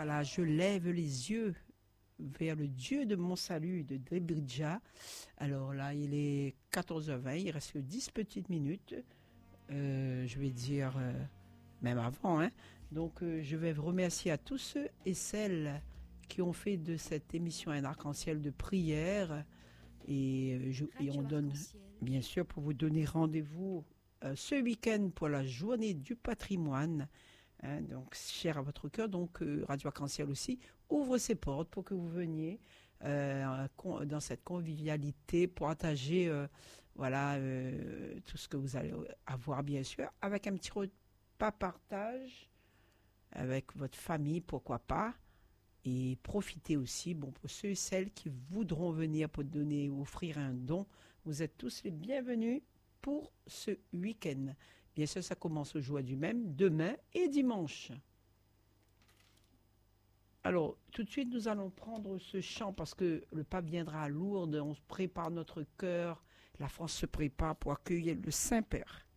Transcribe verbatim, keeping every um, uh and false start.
voilà, je lève les yeux vers le Dieu de mon salut de Debridja. Alors là, il est quatorze heures vingt, il reste que dix petites minutes. Euh, je vais dire, euh, même avant, hein. Donc, euh, je vais vous remercier à tous ceux et celles qui ont fait de cette émission un arc-en-ciel de prière. Et, euh, je, et on donne, bien sûr, pour vous donner rendez-vous euh, ce week-end pour la journée du patrimoine. Hein, donc, cher à votre cœur, donc euh, Radio Arc-en-Ciel aussi ouvre ses portes pour que vous veniez euh, dans cette convivialité, partager euh, voilà, euh, tout ce que vous allez avoir, bien sûr, avec un petit repas partage avec votre famille, pourquoi pas, et profitez aussi, bon, pour ceux et celles qui voudront venir pour donner, offrir un don, vous êtes tous les bienvenus pour ce week-end. Bien sûr, ça commence au jour du même, demain et dimanche. Alors, tout de suite, nous allons prendre ce chant parce que le pape viendra à Lourdes, on se prépare notre cœur, la France se prépare pour accueillir le Saint-Père.